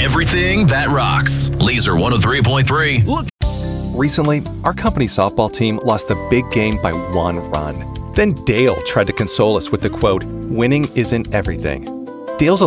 everything that rocks. Laser 103.3. Look. Recently, our company softball team lost the big game by 1 run. Then Dale tried to console us with the quote, "Winning isn't everything." Dale's a